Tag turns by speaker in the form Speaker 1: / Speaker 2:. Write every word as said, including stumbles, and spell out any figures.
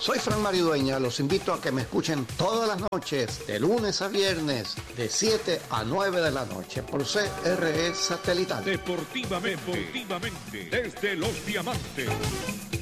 Speaker 1: Soy Fran Maridueña, los invito a que me escuchen todas las noches, de lunes a viernes, de siete a nueve de la noche, por C R E Satelital.
Speaker 2: Deportivamente, deportivamente, desde Los Diamantes.